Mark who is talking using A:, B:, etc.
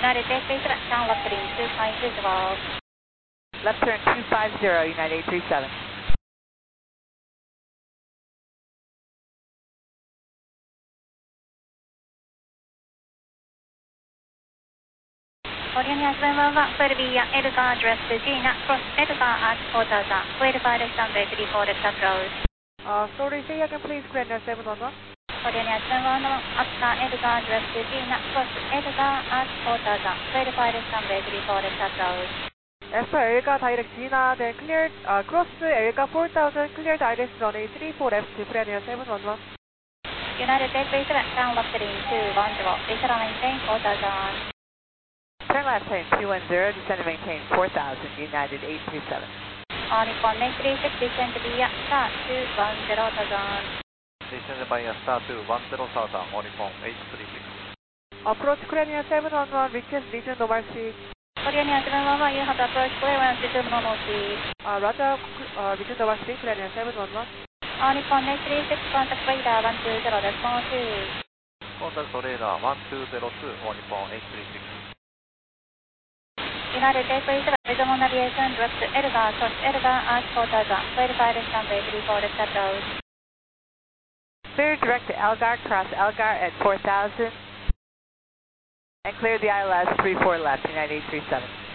A: United Taipei select down left heading 250.
B: Left turn 250, United 837.
A: Orion Yasu 111, clear to be Edgar address to Gina, cross Edgar at 4000, clear to fly runway 34 at South Road.
C: Sorry, say again please, Grand 711.
A: Orion Yasu 111, Oscar Edgar address to Gina, cross Edgar at 4000, clear to fly runway 34 at South Road.
C: After Elga direct Gina, then cleared, cross Elga 4000, cleared ILS runway 34 left to Premier 711.
A: United Taipei select down left heading 210, descend and maintain 4000.
B: Turn left heading 210, descend and maintain 4000, United 837.
A: On Nippon 836, descend to be star 210,000.
D: Descend by star 210,000, on Nippon 836.
C: Approach Premier 711, request region normal speed.
A: Orion Yasu 111, you have approach clearance to normal speed.
C: Roger, region normal speed, Premier 711.
A: On Nippon 836, contact radar 120.2.
D: Contact radar 1202, on Nippon 836.
A: United Taipei select reasonable navigation direct to Edgar, cross Edgar at 4000, clear to fly runway 34 at South Road.
B: Clear direct to Elgar, cross Elgar at 4000, and clear the ILS 34 left, United 837.